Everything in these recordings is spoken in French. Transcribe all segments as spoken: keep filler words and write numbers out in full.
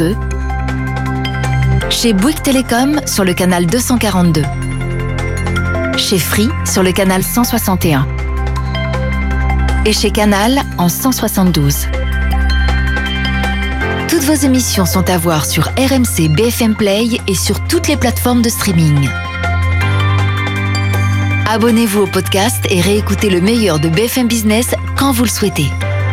deux, chez Bouygues Télécom sur le canal deux cent quarante-deux, chez Free sur le canal cent soixante et un et chez Canal en cent soixante-douze. Toutes vos émissions sont à voir sur R M C B F M Play et sur toutes les plateformes de streaming. Abonnez-vous au podcast et réécoutez le meilleur de B F M Business quand vous le souhaitez.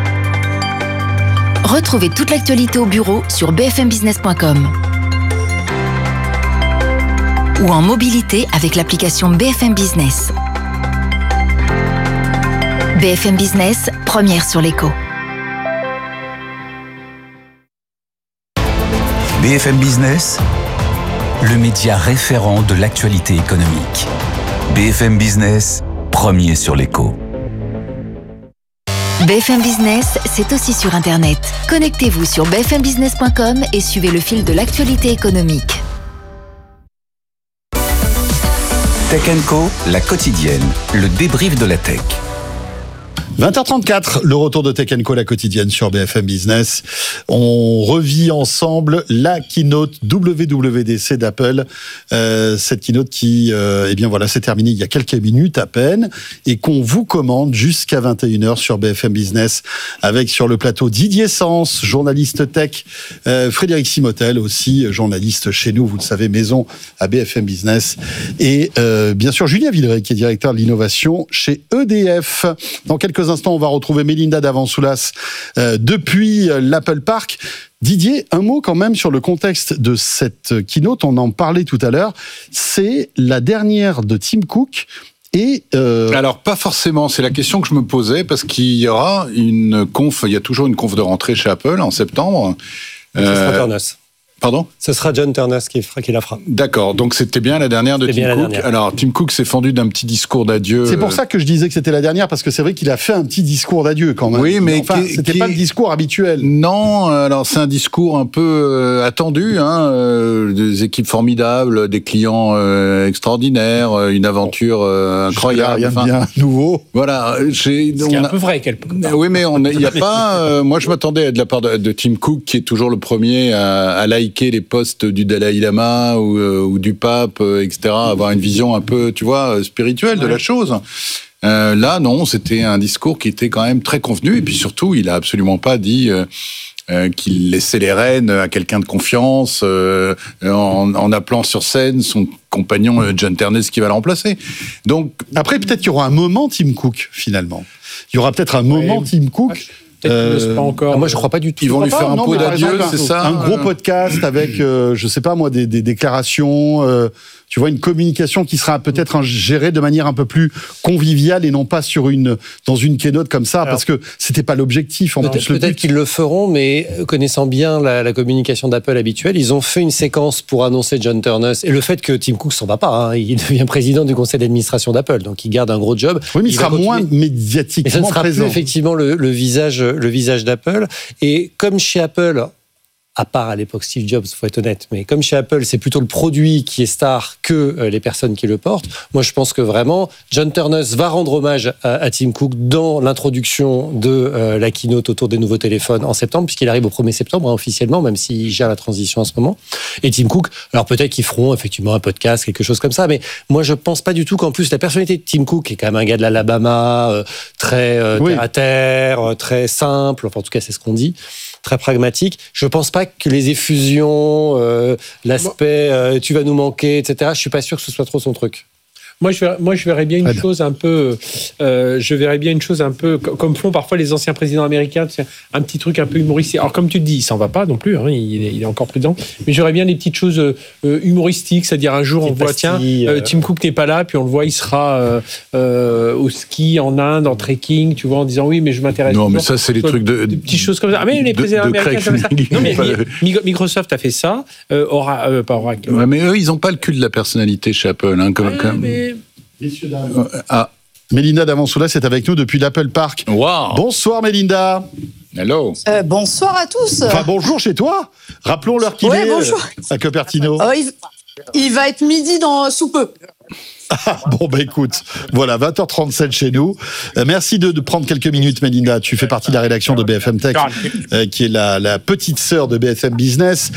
Retrouvez toute l'actualité au bureau sur b f m business point com ou en mobilité avec l'application B F M Business. B F M Business, première sur l'écho. B F M Business, le média référent de l'actualité économique. B F M Business, premier sur l'écho. B F M Business, c'est aussi sur Internet. Connectez-vous sur b f m business point com et suivez le fil de l'actualité économique. Tech and Co, la quotidienne, le débrief de la tech. vingt heures trente-quatre, le retour de Tech and Co, la quotidienne sur B F M Business. On revit ensemble la keynote W W D C d'Apple. Euh, cette keynote qui, euh, eh bien voilà, s'est terminée il y a quelques minutes à peine et qu'on vous commande jusqu'à vingt et une heures sur B F M Business avec sur le plateau Didier Sens, journaliste tech, euh, Frédéric Simotel aussi, journaliste chez nous, vous le savez, maison à B F M Business et euh, bien sûr Julien Villeray qui est directeur de l'innovation chez E D F. Dans quelques instants, on va retrouver Mélinda Davansoulas euh, depuis l'Apple Park. Didier, un mot quand même sur le contexte de cette keynote, on en parlait tout à l'heure, c'est la dernière de Tim Cook. Et euh... Alors pas forcément, c'est la question que je me posais parce qu'il y aura une conf, il y a toujours une conf de rentrée chez Apple en septembre. Ce sera Ternus. Pardon ? Ce sera John Ternus qui, fera, qui la fera. D'accord, donc c'était bien la dernière de c'était Tim Cook. Alors Tim Cook s'est fendu d'un petit discours d'adieu. C'est pour ça que je disais que c'était la dernière, parce que c'est vrai qu'il a fait un petit discours d'adieu quand même. Oui, mais enfin, qui, c'était qui... pas le discours habituel. Non, alors c'est un discours un peu euh, attendu, hein, euh, des équipes formidables, des clients euh, extraordinaires, une aventure euh, incroyable. Rien de bien nouveau. Voilà, j'ai. C'est un a... peu vrai quelque part. Oui, mais il n'y a pas. Euh, moi, je m'attendais de la part de, de Tim Cook, qui est toujours le premier à, à liker les posts du Dalai Lama ou, euh, ou du pape, euh, et cetera, avoir une vision un peu, tu vois, spirituelle de la chose. Euh, là, non, c'était un discours qui était quand même très convenu, et puis surtout, il a absolument pas dit euh, euh, qu'il laissait les rênes à quelqu'un de confiance, euh, en, en appelant sur scène son compagnon John Ternus qui va le remplacer. Donc, après, peut-être qu'il y aura un moment Tim Cook, finalement. Il y aura peut-être un moment ouais. Tim Cook. Euh, pas encore. Ah, moi, je crois pas du tout. Ils vont lui faire un pot d'adieu, c'est ça ? Un gros podcast avec, euh, je sais pas moi, des, des déclarations, euh, tu vois, une communication qui sera peut-être gérée de manière un peu plus conviviale et non pas sur une, dans une keynote comme ça, alors, parce que c'était pas l'objectif. En peut-être, peut-être qu'ils le feront, mais connaissant bien la, la communication d'Apple habituelle, ils ont fait une séquence pour annoncer John Ternus et le fait que Tim Cook s'en va pas, hein, il devient président du conseil d'administration d'Apple, donc il garde un gros job. Oui, mais il, il sera continuer. moins médiatiquement présent. Et ça ne sera présent. plus effectivement le, le visage, le visage d'Apple. Et comme chez Apple, à part à l'époque Steve Jobs, il faut être honnête, mais comme chez Apple, c'est plutôt le produit qui est star que les personnes qui le portent. Moi, je pense que vraiment, John Ternus va rendre hommage à, à Tim Cook dans l'introduction de euh, la keynote autour des nouveaux téléphones en septembre, puisqu'il arrive au premier septembre, hein, officiellement, même s'il gère la transition en ce moment. Et Tim Cook, alors peut-être qu'ils feront effectivement un podcast, quelque chose comme ça, mais moi, je pense pas du tout qu'en plus, la personnalité de Tim Cook, qui est quand même un gars de l'Alabama, euh, très euh, oui. terre à terre, euh, très simple, enfin, en tout cas, c'est ce qu'on dit, très pragmatique. Je pense pas que les effusions, euh, l'aspect euh, tu vas nous manquer, et cetera, je suis pas sûr que ce soit trop son truc. Moi, je verrais, moi, je verrais bien une Fred. chose un peu, euh, je verrais bien une chose un peu comme font parfois les anciens présidents américains, un petit truc un peu humoristique. Alors, comme tu te dis, il s'en va pas non plus, hein, il, est, il est encore président. Mais j'aurais bien des petites choses euh, humoristiques, c'est-à-dire un jour on voit, tiens, euh, Tim Cook n'est pas là, puis on le voit, il sera euh, euh, au ski en Inde, en trekking, tu vois, en disant oui, mais je m'intéresse. Non, mais ça, c'est les trucs de, de petites choses comme ça. Ah, mais les présidents de, de américains font ça. Non, mais Microsoft a fait ça, euh, Oracle, euh, pas Oracle. Ouais, mais eux, ils n'ont pas le cul de la personnalité chez Apple, hein, comme. Ouais, comme... Mais... Messieurs, dames. Ah. Mélinda Davansoulas est avec nous depuis l'Apple Park. Wow. Bonsoir Mélinda. Hello. Euh, bonsoir à tous. Enfin bonjour chez toi. Rappelons l'heure qu'il ouais, est bonjour. à Cupertino. Oh, il, il va être midi dans sous peu. Ah, bon, bah écoute, voilà, vingt heures trente-sept chez nous. Euh, merci de, de prendre quelques minutes, Mélinda. Tu fais partie de la rédaction de B F M Tech, euh, qui est la, la petite sœur de B F M Business.